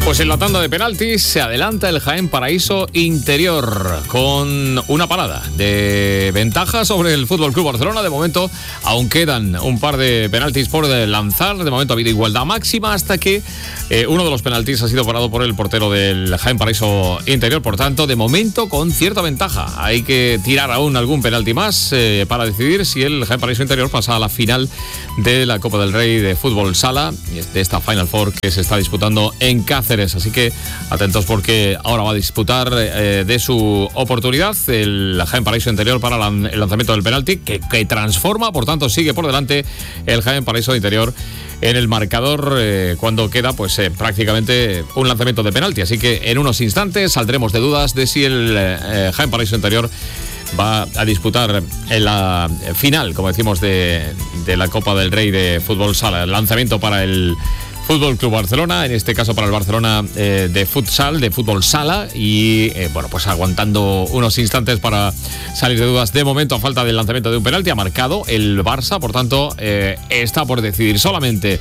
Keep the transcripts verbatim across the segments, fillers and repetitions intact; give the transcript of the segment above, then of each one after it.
Pues en la tanda de penaltis se adelanta el Jaén Paraíso Interior con una parada de ventaja sobre el F C Barcelona. De momento aún quedan un par de penaltis por lanzar. De momento ha habido igualdad máxima hasta que eh, uno de los penaltis ha sido parado por el portero del Jaén Paraíso Interior. Por tanto, de momento con cierta ventaja. Hay que tirar aún algún penalti más eh, para decidir si el Jaén Paraíso Interior pasa a la final de la Copa del Rey de Fútbol Sala, de esta Final Four que se está disputando en Cáceres. Así que atentos porque ahora va a disputar eh, de su oportunidad el Jaén Paraíso Interior para la, el lanzamiento del penalti que, que transforma, por tanto sigue por delante el Jaén Paraíso Interior en el marcador eh, cuando queda pues eh, prácticamente un lanzamiento de penalti. Así que en unos instantes saldremos de dudas de si el eh, Jaén Paraíso Interior va a disputar en la final, como decimos, de, de la Copa del Rey de Fútbol Sala. El lanzamiento para el Fútbol Club Barcelona, en este caso para el Barcelona eh, de futsal, de fútbol sala, y eh, bueno, pues aguantando unos instantes para salir de dudas. De momento, a falta del lanzamiento de un penalti, ha marcado el Barça, por tanto, eh, está por decidir. Solamente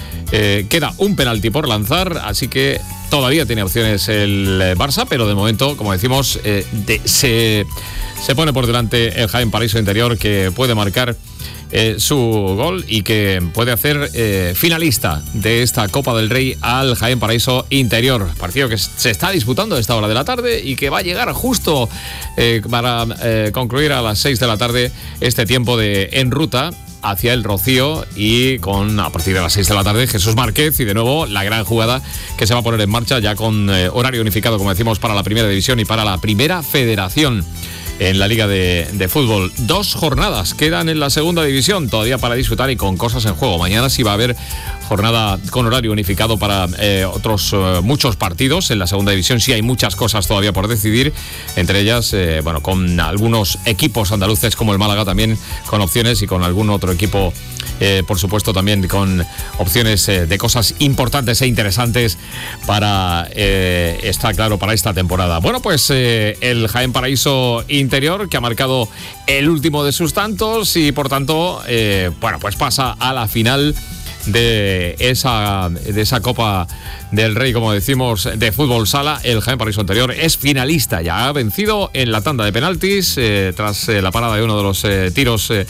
eh, queda un penalti por lanzar, así que todavía tiene opciones el Barça, pero de momento, como decimos, eh, de, se, se pone por delante el Jaén Paraíso Interior, que puede marcar Eh, su gol y que puede hacer eh, finalista de esta Copa del Rey al Jaén Paraíso Interior. Partido que se está disputando a esta hora de la tarde y que va a llegar justo eh, para eh, concluir a las seis de la tarde este tiempo de en ruta hacia el Rocío, y con a partir de las seis de la tarde Jesús Márquez y de nuevo la gran jugada que se va a poner en marcha ya con eh, horario unificado, como decimos, para la Primera División y para la Primera Federación en la Liga de, de Fútbol. Dos jornadas quedan en la Segunda División todavía para disfrutar y con cosas en juego. Mañana sí va a haber jornada con horario unificado para eh, otros eh, muchos partidos. En la Segunda División sí hay muchas cosas todavía por decidir, entre ellas, eh, bueno, con algunos equipos andaluces como el Málaga también con opciones, y con algún otro equipo, eh, por supuesto, también con opciones eh, de cosas importantes e interesantes para, eh, está claro, para esta temporada. Bueno, pues eh, el Jaén Paraíso Interior, que ha marcado el último de sus tantos y por tanto, eh, bueno, pues pasa a la final de esa, de esa Copa del Rey, como decimos, de Fútbol Sala. El Jaén Paraíso Interior es finalista, ya ha vencido en la tanda de penaltis eh, tras eh, la parada de uno de los eh, tiros eh,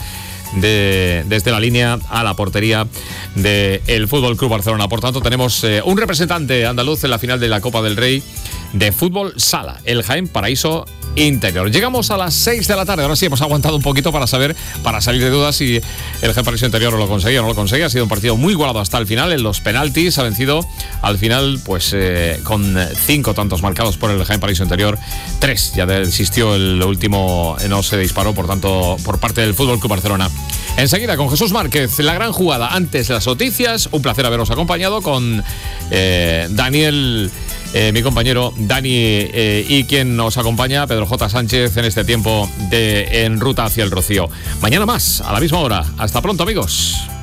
De, desde la línea a la portería del F C Barcelona. Por tanto, tenemos eh, un representante andaluz en la final de la Copa del Rey de Fútbol Sala, el Jaén Paraíso Interior. Llegamos a las seis de la tarde. Ahora sí hemos aguantado un poquito para saber, para salir de dudas, si el Jaén Paraíso Interior lo conseguía o no lo conseguía. Ha sido un partido muy igualado hasta el final. En los penaltis ha vencido al final, pues eh, con cinco tantos marcados por el Jaén Paraíso Interior. Tres ya desistió, el último no se disparó, por tanto, por parte del F C Barcelona. Enseguida con Jesús Márquez, la gran jugada. Antes las noticias, un placer haberos acompañado con eh, Daniel, eh, mi compañero Dani, eh, y quien nos acompaña, Pedro J. Sánchez, en este tiempo de En Ruta hacia el Rocío. Mañana más, a la misma hora. Hasta pronto, amigos.